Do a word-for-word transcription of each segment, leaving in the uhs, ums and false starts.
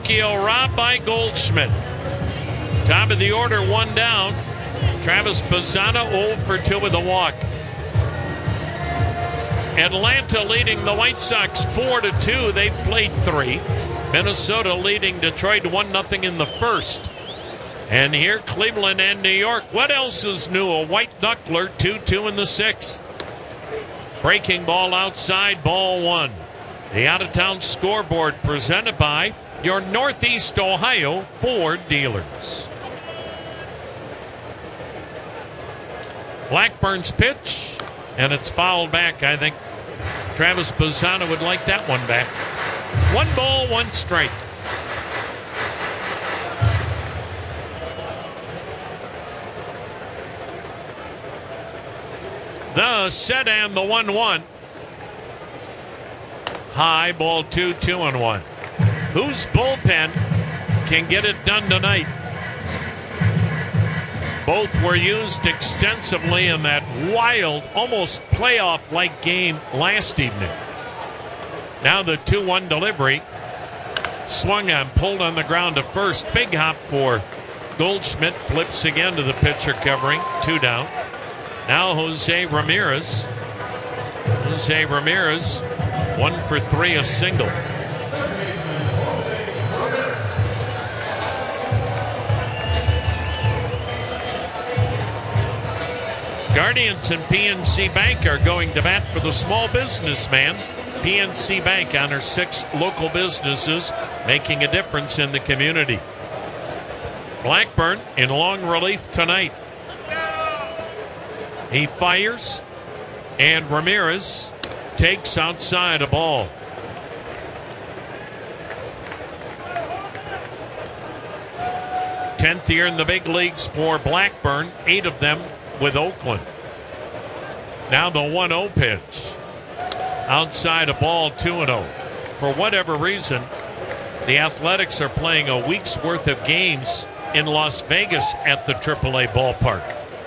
Pinocchio robbed by Goldschmidt. Top of the order, one down. Travis Bazzana oh for two with a walk. Atlanta leading the White Sox four to two. They've played three. Minnesota leading Detroit one nothing in the first. And here, Cleveland and New York. What else is new? A white knuckler, two two in the sixth. Breaking ball outside, ball one. The out-of-town scoreboard presented by your Northeast Ohio Ford dealers. Blackburn's pitch, and it's fouled back. I think Travis Bazzana would like that one back. One ball, one strike. The set and the one one. High ball two, two and one. Whose bullpen can get it done tonight? Both were used extensively in that wild, almost playoff-like game last evening. Now the two one delivery. Swung on, pulled on the ground to first. Big hop for Goldschmidt. Flips again to the pitcher covering. Two down. Now Jose Ramirez. Jose Ramirez, one for three, a single. Guardians and P N C Bank are going to bat for the small businessman. P N C Bank honors six local businesses, making a difference in the community. Blackburn in long relief tonight. He fires, and Ramirez takes outside a ball. Tenth year in the big leagues for Blackburn, eight of them with Oakland. Now the one oh pitch. Outside a ball, two and oh. For whatever reason, the Athletics are playing a week's worth of games in Las Vegas at the triple A ballpark,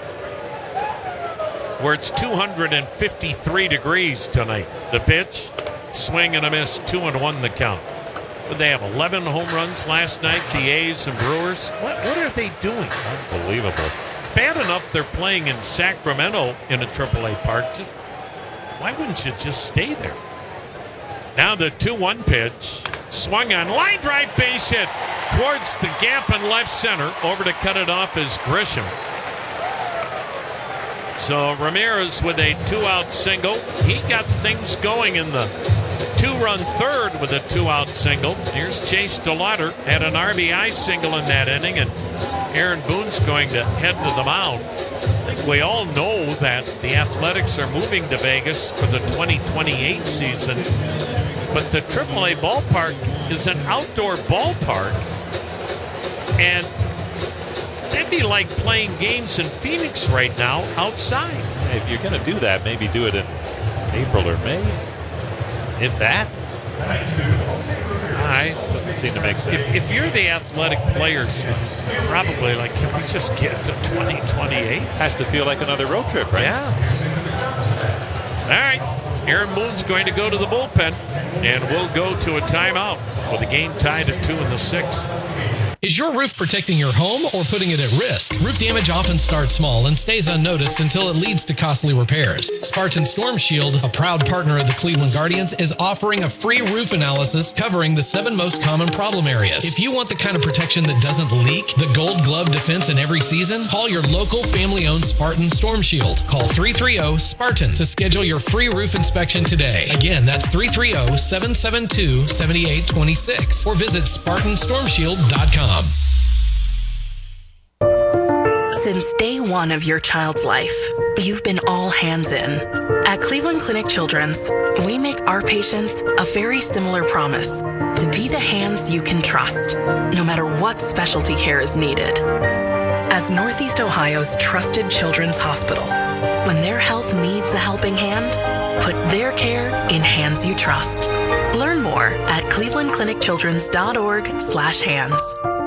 where it's two hundred fifty-three degrees tonight. The pitch, swing and a miss, two and one the count. But they have eleven home runs last night, the A's and Brewers. What, what are they doing? Unbelievable. It's bad enough they're playing in Sacramento in a triple A park. Just why wouldn't you just stay there? Now the two one pitch, swung on, line drive, base hit towards the gap in left center. Over to cut it off is Grisham. So Ramirez with a two-out single. He got things going in the two-run third with a two-out single. Here's Chase DeLauder, had an R B I single in that inning, and Aaron Boone's going to head to the mound. I think we all know that the Athletics are moving to Vegas for the twenty twenty-eight season, but the triple A ballpark is an outdoor ballpark, and that'd be like playing games in Phoenix right now outside. If you're going to do that, maybe do it in April or May, if that. I doesn't seem to make sense. If, if you're the Athletic players, you're probably like, can we just get to twenty twenty-eight? Has to feel like another road trip, right? Yeah. All right. Aaron Boone's going to go to the bullpen, and we'll go to a timeout with the game tied at two in the sixth. Is your roof protecting your home or putting it at risk? Roof damage often starts small and stays unnoticed until it leads to costly repairs. Spartan Storm Shield, a proud partner of the Cleveland Guardians, is offering a free roof analysis covering the seven most common problem areas. If you want the kind of protection that doesn't leak, the gold glove defense in every season, call your local family-owned Spartan Storm Shield. Call three three zero SPARTAN to schedule your free roof inspection today. Again, that's three three zero, seven seven two, seven eight two six or visit Spartan Storm Shield dot com. Since day one of your child's life, you've been all hands in. At Cleveland Clinic Children's, we make our patients a very similar promise to be the hands you can trust, no matter what specialty care is needed. As Northeast Ohio's trusted children's hospital, when their health needs a helping hand, put their care in hands you trust. Learn more at cleveland clinic children's dot org slash hands.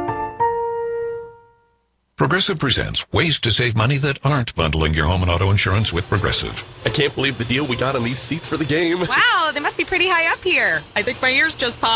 Progressive presents ways to save money that aren't bundling your home and auto insurance with Progressive. I can't believe the deal we got on these seats for the game. Wow, they must be pretty high up here. I think my ears just popped.